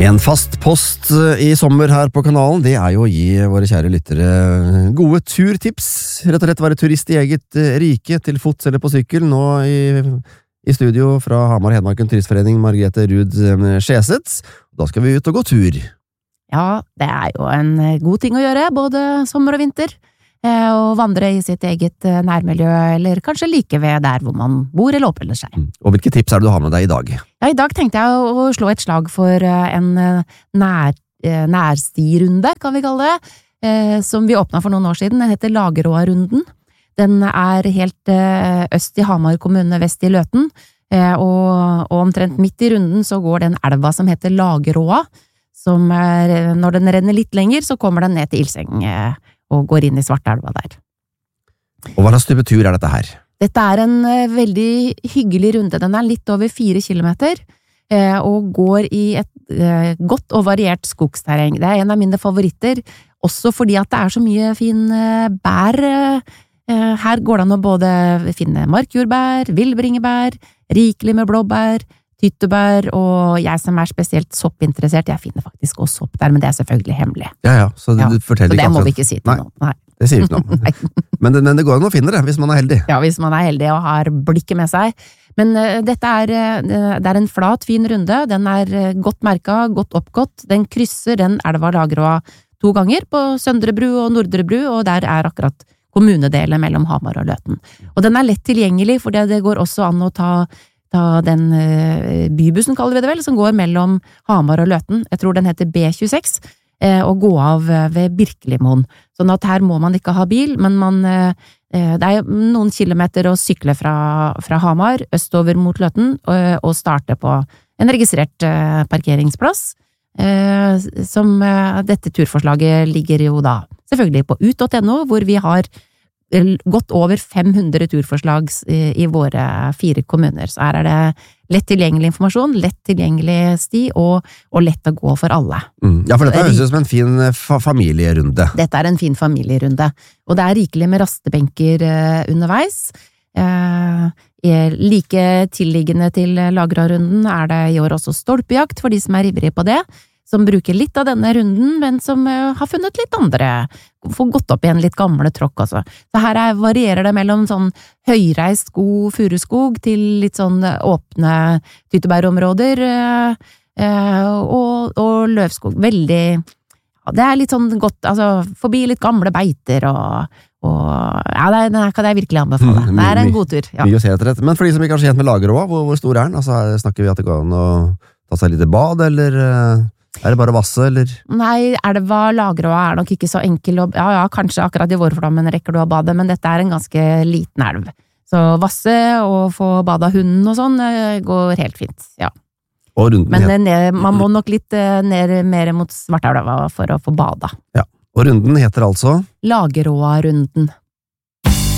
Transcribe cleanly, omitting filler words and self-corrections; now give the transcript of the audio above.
En fast post i sommer her på kanalen, det jo å gi våre kjære lyttere gode turtips. Rett og slett være turist i eget rike, til fots eller på sykkel. Nå i studio fra Hamar Hedmarken Turistforening, Margrethe Ruud Skjeseth. Da skal vi ut og gå tur. Ja, det jo en god ting å gjøre, både sommer og vinter. Og vandre i sitt eget nærmiljø, eller kanskje like ved der hvor man bor eller oppholder seg. Og hvilke tips det du har med deg i dag? Ja, i dag tenkte jeg å slå et slag for en nærstirunde, kan vi kalle det, som vi åpnet for noen år siden. Den heter Lageråa-runden. Den helt øst i Hamar kommune, vest i Løten, og omtrent midt i runden så går den elva som heter Lageråa, som når den renner litt lenger, så kommer den ned til Ilseng, og går inn i Svartelva der. Og hva slags type tur dette her? Dette en veldig hyggelig runde. Den litt over 4 kilometer, og går i et godt og variert skogsterreng. Det en av mine favoritter, også fordi at det så mye fin bær. Her går det an å både finne markjordbær, villbringebær, rikelig med blåbær, tyttebær, og jeg som spesielt soppinteressert, jeg finner faktisk også sopp der, men det selvfølgelig hemmelig. Ja, så du forteller så det ikke må vi ikke si til noen. Nei, det sier vi ikke noe. men det går an å finne det, hvis man heldig. Ja, hvis man heldig og har blikket med seg. Men dette det en flat, fin runde, den godt merket, godt oppgått, den krysser den elva Lageråa 2 ganger på Søndre Bru og Nordre Bru, og der akkurat kommunedelen mellom Hamar og Løten. Og den lett tilgjengelig, for det går også an å ta den bybussen, kaller vi det vel, som går mellom Hamar og Løten. Jeg tror den heter B26, og gå av ved Birkelimoen. Sånn at her må man ikke ha bil, men det noen kilometer å sykle fra Hamar, østover mot Løten, og starte på en registrert parkeringsplass, som dette turforslaget ligger jo da selvfølgelig på ut.no, hvor vi har godt over 500 turforslag i våre 4 kommuner. Så her det lett tilgjengelig informasjon, lett tilgjengelig sti og lett å gå for alle. Ja, for dette høres ut som en fin familierunde. Dette en fin familierunde, og det rikelig med rastebenker underveis. Like tilliggende til Lageråa-runden det i år også stolpejakt for de som ivrige på det, som bruker litt av denne runden, men som har funnet litt andre, får gått opp i en litt gamle tråkk også. Så her varierer det mellom sånn høyreist god furuskog til litt sånn åpne tyttebærområder, og løvskog. Veldig, ja, det litt sånn godt, altså forbi litt gamle beiter, og ja, det kan jeg virkelig anbefale. Det en god tur. Ja. Mye å se etter det. Men for de som ikke har kjent med Lageråa, hvor stor den? Altså, snakker vi at det går an å ta seg litt bad, eller det bare vasse, eller? Nei, elva Lageråa nok ikke så enkel å, ja, kanskje akkurat i vårflommen rekker du å bade, men dette en ganske liten elv. Så vasse og få bada hunden og sånn går helt fint, ja. Og runden men man må nok litt ned mer mot Svartelva for å få bada. Ja, og runden heter altså? Lageråa-runden.